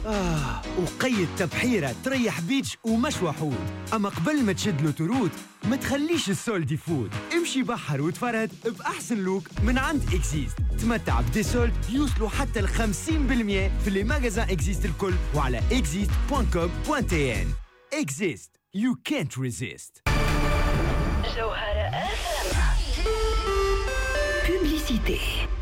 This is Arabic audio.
وقيد تبحيرة تريح بيتش ومش وحود. أما قبل ما تشد له تروت ما تخليش السولد يفوت. امشي بحر وتفرد بأحسن لوك من عند إكزيست. تمتع بدي سولد يوصلوا حتى 50% في اللي ماغازان إكزيست الكل وعلى exist.com.tn. Exist. You can't resist. Publicité.